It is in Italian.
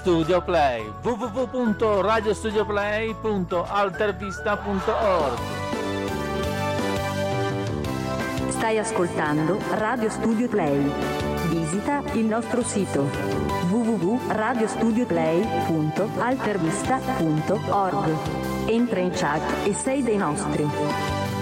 Studio Play, www.radiostudioplay.altervista.org. Stai ascoltando Radio Studio Play. Visita il nostro sito www.radiostudioplay.altervista.org. Entra in chat e sei dei nostri.